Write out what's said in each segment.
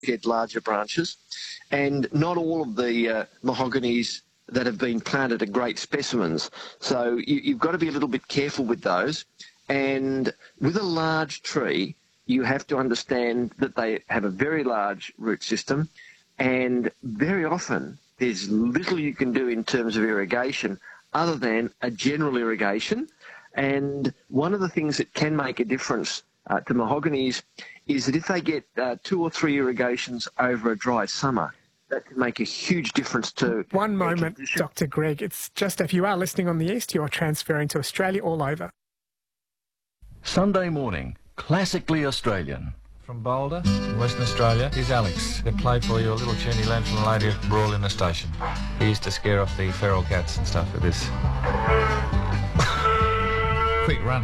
get larger branches. And not all of the mahoganies that have been planted are great specimens. So you've got to be a little bit careful with those. And with a large tree, you have to understand that they have a very large root system, and very often there's little you can do in terms of irrigation other than a general irrigation. And one of the things that can make a difference to mahoganies is that if they get 2 or 3 irrigations over a dry summer, that can make a huge difference to... One moment, Dr. Greg. It's just if you are listening on the East, you're transferring to Australia all over. Sunday morning, classically Australian. From Boulder, in Western Australia, here's Alex. They play for you a little tuny lad from the Lady of Brawl in the station. He used to scare off the feral cats and stuff with this. Quick run.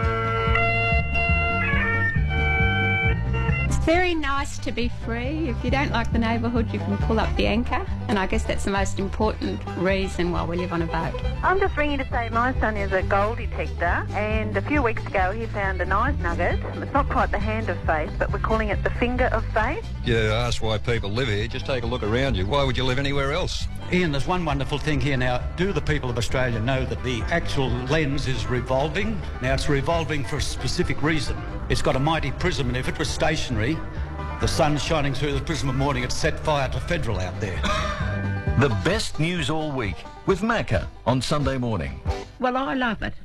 It's very nice to be free. If you don't like the neighbourhood, you can pull up the anchor. And I guess that's the most important reason why we live on a boat. I'm just ringing to say my son is a gold detector, and a few weeks ago he found a nice nugget. It's not quite the hand of faith, but we're calling it the finger of faith. You ask why people live here, just take a look around you. Why would you live anywhere else? Ian, there's one wonderful thing here now. Do the people of Australia know that the actual lens is revolving? Now, it's revolving for a specific reason. It's got a mighty prism, and if it was stationary, the sun's shining through the prism of morning, it'd set fire to Federal out there. The best news all week with Macca on Sunday morning. Well, I love it.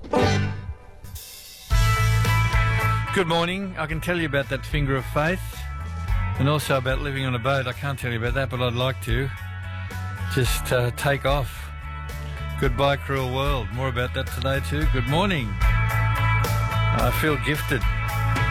Good morning. I can tell you about that finger of faith and also about living on a boat. I can't tell you about that, but I'd like to. Just take off. Goodbye, cruel world. More about that today too. Good morning. I feel gifted.